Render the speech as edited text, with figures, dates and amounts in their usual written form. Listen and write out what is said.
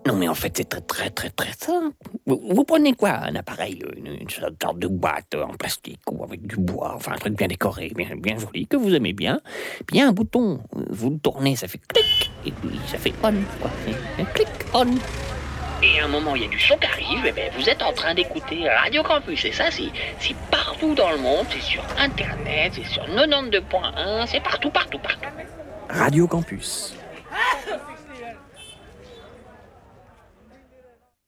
Non, mais en fait, c'est très simple. Vous prenez quoi? Un appareil, une sorte de boîte en plastique ou avec du bois, enfin un truc bien décoré, bien joli, que vous aimez bien. Puis il y a un bouton, vous le tournez, ça fait clic, et puis ça fait on, quoi. C'est clic, on. Et à un moment, il y a du son qui arrive, et bien vous êtes en train d'écouter Radio Campus. Et ça, c'est partout dans le monde, c'est sur Internet, c'est sur 92.1, c'est partout. Radio Campus.